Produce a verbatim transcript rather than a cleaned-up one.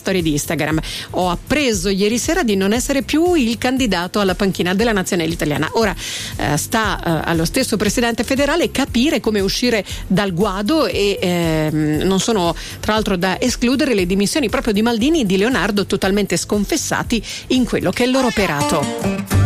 storie di Instagram: ho appreso ieri sera di non essere più il candidato alla panchina della nazionale italiana. Ora eh, sta eh, allo stesso presidente federale capire come uscire dal guado e ehm, non sono tra l'altro da escludere le dimissioni proprio di Maldini e di Leonardo, totalmente sconfessati in quello che è il loro operato.